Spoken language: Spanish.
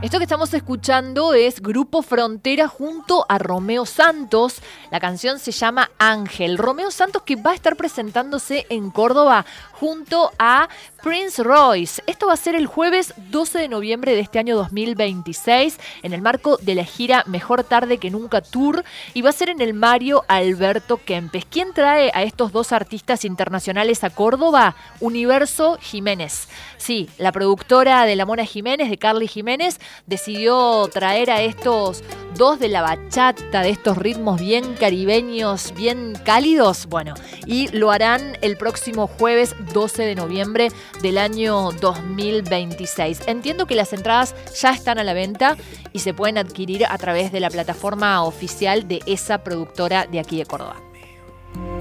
Esto que estamos escuchando es Grupo Frontera junto a Romeo Santos. La canción se llama Ángel. Romeo Santos que va a estar presentándose en Córdoba junto a Prince Royce. Esto va a ser el jueves 12 de noviembre de este año 2026 en el marco de la gira Mejor Tarde que Nunca Tour y va a ser en el Mario Alberto Kempes. ¿Quién trae a estos dos artistas internacionales a Córdoba? Universo Jiménez. Sí, la productora de La Mona Jiménez, de Carly Jiménez, decidió traer a estos dos de la bachata, de estos ritmos bien caribeños, bien cálidos. Bueno, y lo harán el próximo jueves 12 de noviembre del año 2026. Entiendo que las entradas ya están a la venta y se pueden adquirir a través de la plataforma oficial de esa productora de aquí de Córdoba.